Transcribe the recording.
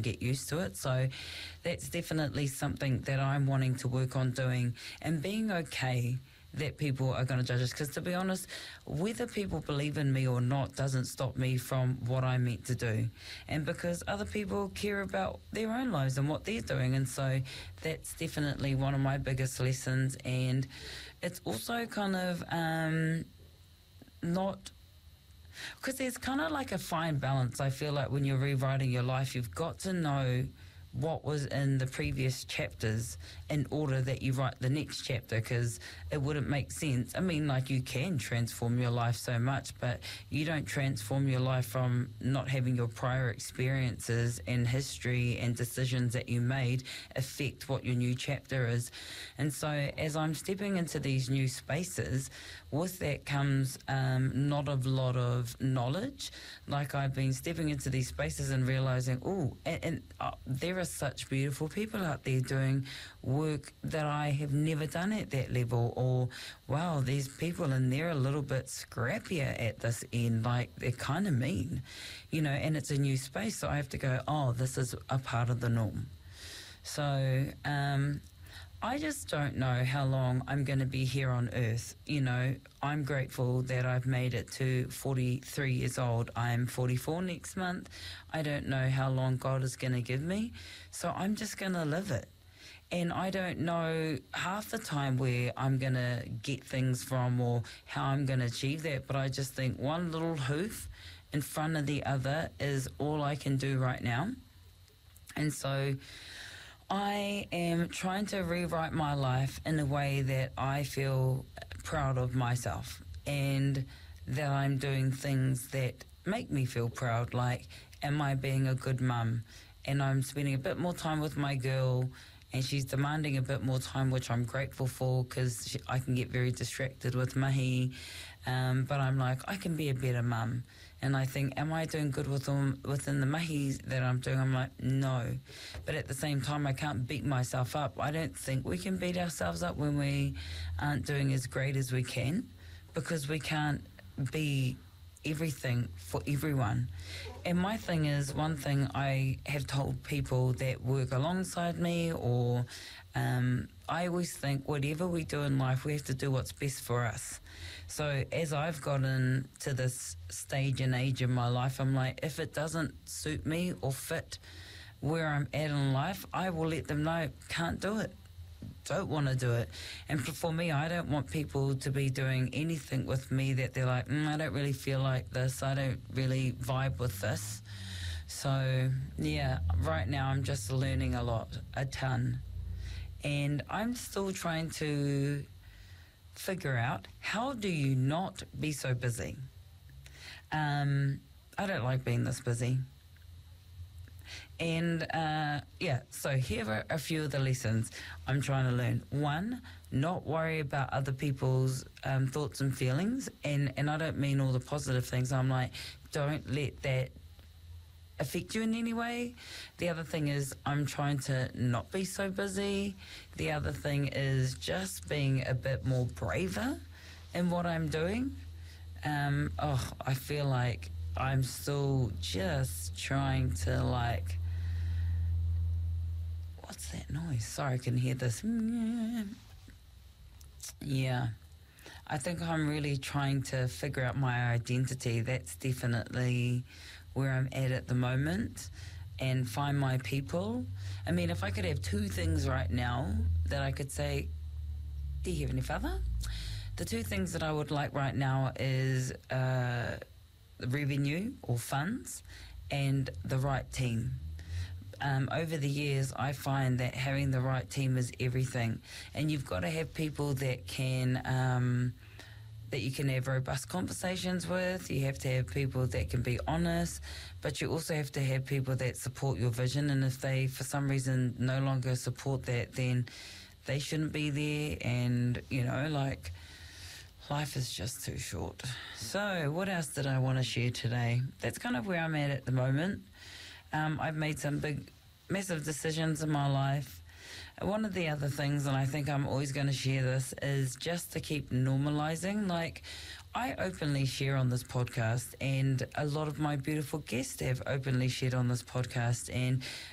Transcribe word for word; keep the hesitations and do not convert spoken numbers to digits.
get used to it. So that's definitely something that I'm wanting to work on doing, and being okay that people are going to judge us. Because to be honest, whether people believe in me or not doesn't stop me from what I'm meant to do. And because other people care about their own lives and what they're doing. And so that's definitely one of my biggest lessons. And it's also kind of um, not... Because there's kind of like a fine balance, I feel like, when you're rewriting your life. You've got to know what was in the previous chapters in order that you write the next chapter, because it wouldn't make sense. I mean, like, you can transform your life so much, but you don't transform your life from not having your prior experiences and history and decisions that you made affect what your new chapter is. And so as I'm stepping into these new spaces, with that comes um, not a lot of knowledge. Like, I've been stepping into these spaces and realizing, oh, and, and uh, there are such beautiful people out there doing work that I have never done at that level. Or, wow, there's people and they're a little bit scrappier at this end, like they're kind of mean, you know, and it's a new space. So I have to go, oh, this is a part of the norm. So um, I just don't know how long I'm going to be here on earth. You know, I'm grateful that I've made it to forty-three years old. I'm forty-four next month. I don't know how long God is going to give me. So I'm just going to live it. And I don't know half the time where I'm going to get things from or how I'm going to achieve that. But I just think one little hoof in front of the other is all I can do right now. And so I am trying to rewrite my life in a way that I feel proud of myself, and that I'm doing things that make me feel proud. Like, am I being a good mum? And I'm spending a bit more time with my girl, and she's demanding a bit more time, which I'm grateful for, because I can get very distracted with Mahi. Um, but I'm like, I can be a better mum. And I think, am I doing good with them, within the mahis that I'm doing? I'm like, no. But at the same time, I can't beat myself up. I don't think we can beat ourselves up when we aren't doing as great as we can, because we can't be everything for everyone. And my thing is, one thing I have told people that work alongside me, or um, I always think whatever we do in life, we have to do what's best for us. So as I've gotten to this stage and age in my life, I'm like, if it doesn't suit me or fit where I'm at in life, I will let them know, can't do it, don't want to do it. And for me, I don't want people to be doing anything with me that they're like, mm, I don't really feel like this, I don't really vibe with this. So yeah, right now I'm just learning a lot, a ton. And I'm still trying to figure out, how do you not be so busy? Um, I don't like being this busy. And uh, yeah, so here are a few of the lessons I'm trying to learn. One, not worry about other people's um, thoughts and feelings. And, and I don't mean all the positive things. I'm like, don't let that affect you in any way. The other thing is, I'm trying to not be so busy. The other thing is just being a bit more braver in what I'm doing. Um, oh, I feel like I'm still just trying to, like, what's that noise? Sorry, I can hear this. Yeah. I think I'm really trying to figure out my identity. That's definitely where I'm at at the moment, and find my people. I mean, if I could have two things right now that I could say, dear Heavenly Father, the two things that I would like right now is uh, revenue or funds and the right team. Um, over the years, I find that having the right team is everything, and you've got to have people that can um, that you can have robust conversations with. You have to have people that can be honest, but you also have to have people that support your vision. And if they, for some reason, no longer support that, then they shouldn't be there. And, you know, like, life is just too short. So what else did I want to share today? That's kind of where I'm at at the moment. Um, I've made some big, massive decisions in my life. One of the other things, and I think I'm always going to share this, is just to keep normalizing. Like, I openly share on this podcast, and a lot of my beautiful guests have openly shared on this podcast, and